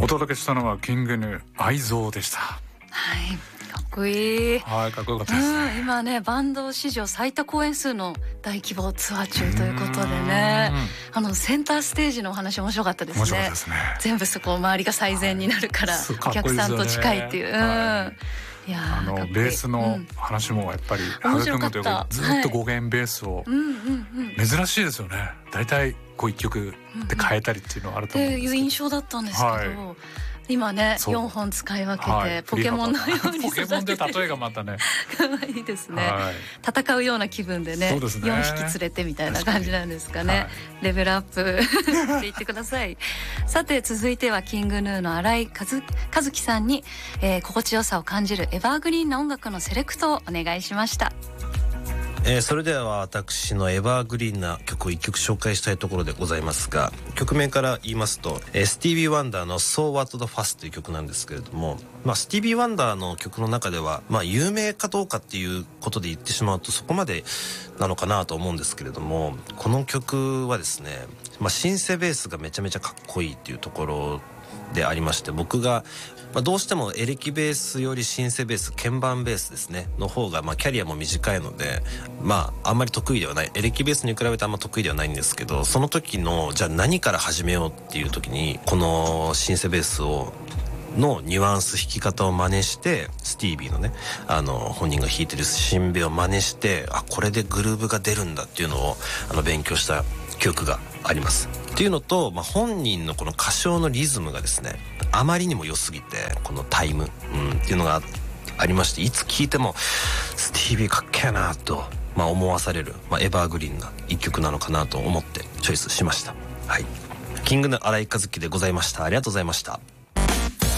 お届けしたのはキングヌー愛憎でした。 はい、かっこいい。 はい、かっこよかったですね。 今ね、バンド史上最多公演数の大規模ツアー中ということでね、センターステージのお話面白かったですね。 面白かったですね。 全部そこ周りが最善になるから、お客さんと近いっていう、いやベースの話もやっぱり育むというか、ずっと5弦ベースを珍しいですよね。だいたいこう1曲で変えたりっていうのはあると思うんですけど、 っていう印象だったんですけど、今ね4本使い分けてポケモンのようにポケモンで例えがまたね可愛いですね。戦うような気分でね、4匹連れてみたいな感じなんですかね。レベルアップって言ってください。さて続いてはキングヌーの新井和樹さんに、心地よさを感じるエバーグリーンな音楽のセレクトをお願いしました。 それでは私のエバーグリーンな曲を1曲紹介したいところでございますが、曲名から言いますと、スティービー・ワンダーの So What the Fuss という曲なんですけれども、スティービー・ワンダーの曲の中では、有名かどうかっていうことで言ってしまうとそこまでなのかなと思うんですけれども、この曲はですね、シンセベースがめちゃめちゃかっこいいっていうところでありまして、僕がどうしてもエレキベースよりシンセベース、鍵盤ベースですねの方がキャリアも短いので、あんまり得意ではない、エレキベースに比べてあんま得意ではないんですけど、その時のじゃあ何から始めようっていう時にこのシンセベースのニュアンス弾き方を真似して、スティービーのね本人が弾いてるシンベを真似して、これでグルーブが出るんだっていうのを勉強した記憶があります。っていうのと、本人のこの歌唱のリズムがですね、あまりにも良すぎて、このタイム、っていうのがありまして、いつ聴いてもスティービーかっけえなと、思わされる、エバーグリーンな一曲なのかなと思ってチョイスしました。はい、キングの新井和樹でございました。ありがとうございました。